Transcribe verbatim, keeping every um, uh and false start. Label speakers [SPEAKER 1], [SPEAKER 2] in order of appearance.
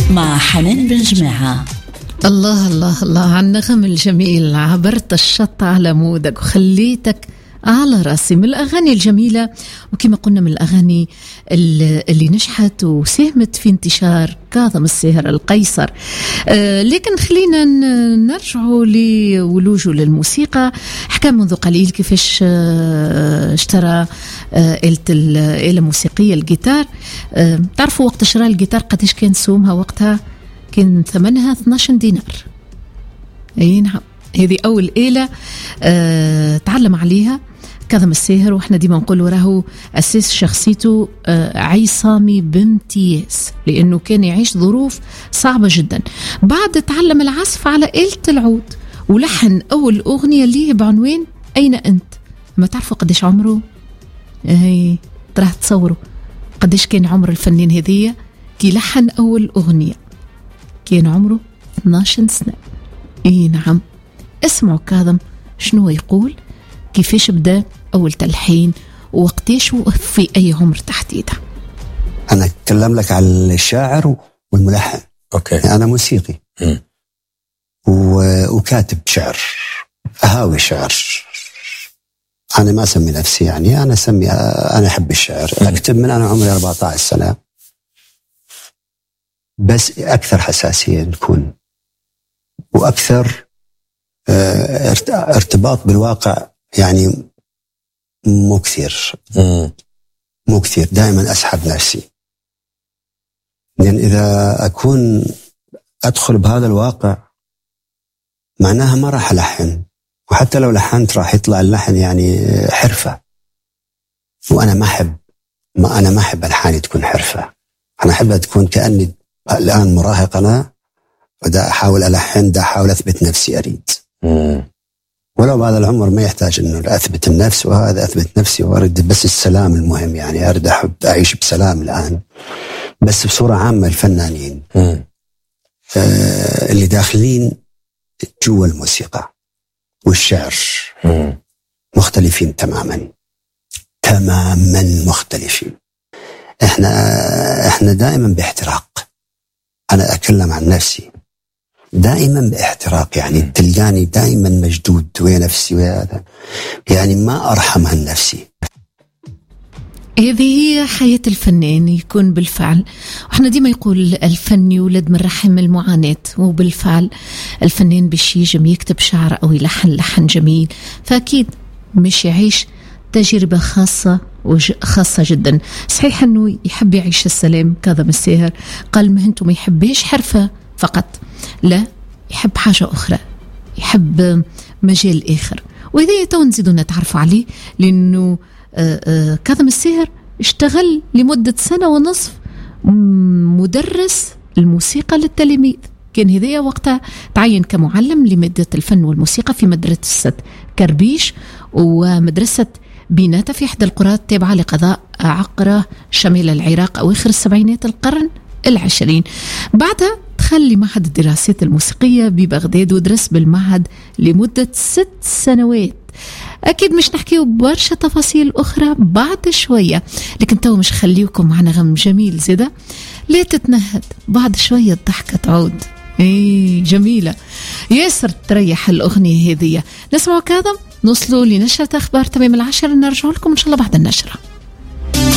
[SPEAKER 1] مع حنان بن جماعة.
[SPEAKER 2] الله الله الله على النغم الجميل، عبرت الشط على مودك وخليتك على راسي. من الأغاني الجميلة، وكما قلنا من الأغاني اللي نجحت وساهمت في انتشار كاظم الساهر القيصر. آه لكن خلينا نرجعوا لولوجه للموسيقى. حكى منذ قليل كيفاش آه اشترى آه آلة الآلة الموسيقية الجيتار. آه تعرفوا وقت شراء الجيتار قديش كان سومها وقتها؟ كان ثمنها اثني عشر دينار. اي نعم، هذه أول آلة آه تعلم عليها كاظم الساهر، وإحنا ديما نقول راهو أساس شخصيته آه عصامي بامتياز، لأنه كان يعيش ظروف صعبة جدا. بعد تعلم العزف على آلة العود ولحن أول أغنية ليه بعنوان أين أنت. ما تعرفوا قديش عمره؟ هي تراه تصوروا قديش كان عمر الفنان هذية كي لحن أول أغنية، كان عمره اثني عشر سنة. اي نعم، اسمعوا كاظم شنو يقول، كيفاش بدا اول تلحين ووقتاش وقف في اي عمر تحديدا.
[SPEAKER 3] انا اتكلم لك على الشاعر والملحن.
[SPEAKER 4] اوكي.
[SPEAKER 3] يعني انا موسيقي وكاتب شعر، اهاوي شعر. انا ما اسمي نفسي، يعني انا اسمي انا احب الشعر. اكتب من انا عمري أربعة عشر سنة، بس أكثر حساسية نكون وأكثر ارتباط بالواقع، يعني مو كثير مو كثير دائما أسحب نفسي، لأن إذا أكون أدخل بهذا الواقع معناها ما راح ألحن، وحتى لو لحنت راح يطلع اللحن يعني حرفة، وأنا ما أحب ما أنا ما أحب ألحاني تكون حرفة. أنا أحبها تكون كأني الآن مراهق، أنا بدأ أحاول ألحن، دا أحاول أثبت نفسي أريد. مم. ولو بهذا العمر ما يحتاج إنه أثبت النفس، وهذا أثبت نفسي وأريد بس السلام المهم، يعني أريد أحب أعيش بسلام الآن. بس بصورة عامة الفنانين آه اللي داخلين جوا الموسيقى والشعر مم. مختلفين تماما تماما مختلفين. إحنا إحنا دائما باحتراق. أنا أتكلم عن نفسي دائما باحتراق، يعني تلقاني دائما مجدود ويا نفسي ويا هذا، يعني ما أرحم عن نفسي.
[SPEAKER 2] هذه هي حياة الفنان، يكون بالفعل. وإحنا ديما يقول الفن يولد من رحم المعاناة، وبالفعل الفنان باش يجم يكتب شعر أو يلحن لحن جميل، فأكيد مش يعيش تجربة خاصة وخاصة جدا. صحيح أنه يحب يعيش السلام. كاظم الساهر قال مهنته ما يحبش حرفة فقط، لا، يحب حاجة أخرى، يحب مجال آخر. وإذا تو نزيدو نتعرفوا عليه، لأنه كاظم الساهر اشتغل لمدة سنة ونصف مدرس الموسيقى للتلاميذ. كان هذايا وقتها تعين كمعلم لمادة الفن والموسيقى في مدرسة كربيش ومدرسة بيناتا في إحدى القرى التابعة لقضاء عقرة شمال العراق أواخر السبعينات القرن العشرين. بعدها دخل لمعهد الدراسات الموسيقية ببغداد ودرس بالمعهد لمدة ست سنوات. أكيد مش نحكيه برشا تفاصيل أخرى بعد شوية، لكن تو مش خليكم معنا غم جميل زيادة. لا تتنهد، بعد شوية الضحكة تعود. ايه جميلة ياسر تريح الأغنية هذه. نسمع كاظم، نوصلوا لنشرة أخبار تمام العشرة، نرجع لكم إن شاء الله بعد النشرة.